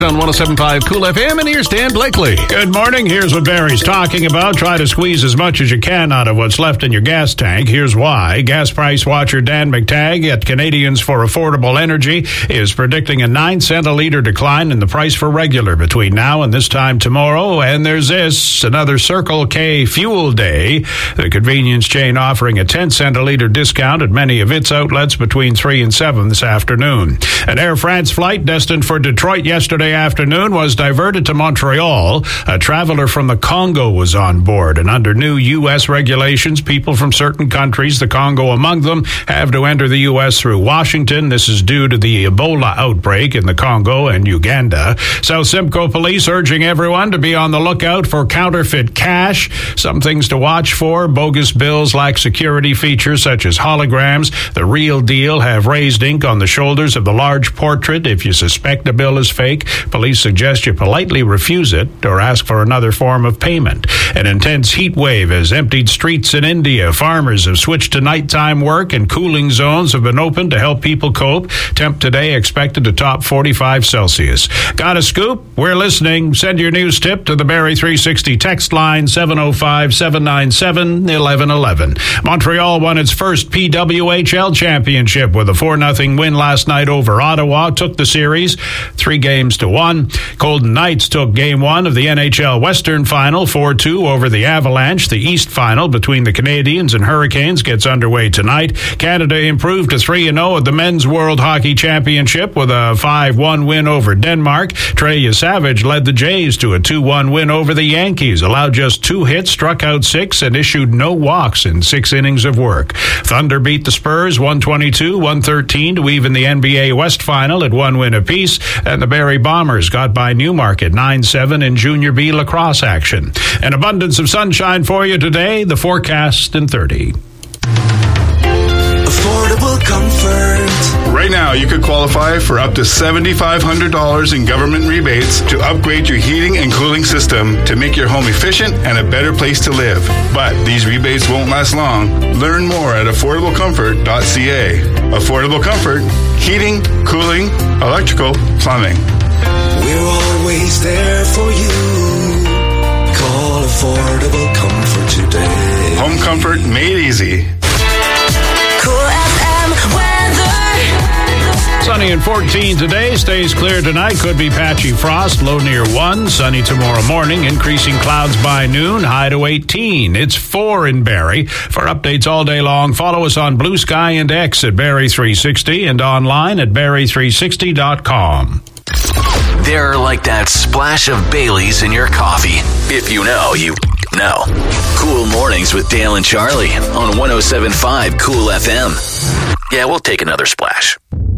on 107.5 Cool FM, and here's Dan Blakely. Good morning. Here's what Barry's talking about. Try to squeeze as much as you can out of what's left in your gas tank. Here's why. Gas price watcher Dan McTagg at Canadians for Affordable Energy is predicting a 9-cent a litre decline in the price for regular between now and this time tomorrow. And there's this, another Circle K Fuel Day. The convenience chain offering a 10-cent a litre discount at many of its outlets between 3 and 7 this afternoon. An Air France flight destined for Detroit yesterday afternoon was diverted to Montreal. A traveler from the Congo was on board, and under new U.S. regulations, people from certain countries, the Congo among them, have to enter the U.S. through Washington. This is due to the Ebola outbreak in the Congo and Uganda. South Simcoe Police urging everyone to be on the lookout for counterfeit cash. Some things to watch for: bogus bills lack security features such as holograms. The real deal have raised ink on the shoulders of the large portrait. If you suspect a bill is fake, police suggest you politely refuse it or ask for another form of payment. An intense heat wave has emptied streets in India. Farmers have switched to nighttime work, and cooling zones have been opened to help people cope. Temp today expected to top 45 Celsius. Got a scoop? We're listening. Send your news tip to the Barrie 360 text line 705-797-1111. Montreal won its first PWHL championship with a 4-0 win last night over Ottawa. Took the series 3-1. Golden Knights took Game 1 of the NHL Western Final 4-2 over the Avalanche. The East Final between the Canadiens and Hurricanes gets underway tonight. Canada improved to 3-0 at the Men's World Hockey Championship with a 5-1 win over Denmark. Trey Savage led the Jays to a 2-1 win over the Yankees, allowed just 2 hits, struck out 6, and issued no walks in 6 innings of work. Thunder beat the Spurs 122-113 to even the NBA West Final at 1 win apiece, and the Barrie Bombers got by Newmarket 9-7 in Junior B lacrosse action. An abundance of sunshine for you today. The forecast in 30. Affordable comfort. Right now, you could qualify for up to $7,500 in government rebates to upgrade your heating and cooling system to make your home efficient and a better place to live. But these rebates won't last long. Learn more at affordablecomfort.ca. Affordable Comfort, heating, cooling, electrical, plumbing. We're always there for you. Call Affordable Comfort today. Home comfort made easy. Cool FM weather. Sunny and 14 today. Stays clear tonight. Could be patchy frost. Low near 1. Sunny tomorrow morning. Increasing clouds by noon. High to 18. It's 4 in Barrie. For updates all day long, follow us on Blue Sky and X at Barrie 360 and online at Barrie360.com. They're like that splash of Baileys in your coffee. If you know, you know. Cool Mornings with Dale and Charlie on 107.5 Cool FM. Yeah, we'll take another splash.